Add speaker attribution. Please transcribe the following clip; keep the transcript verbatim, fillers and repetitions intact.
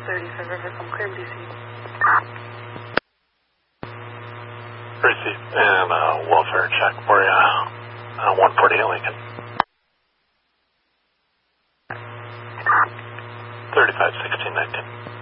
Speaker 1: thirty-five Rivercombe, clear B C.
Speaker 2: Receive and uh, welfare check for you. Uh, one forty Lincoln. thirty-five sixteen nineteen.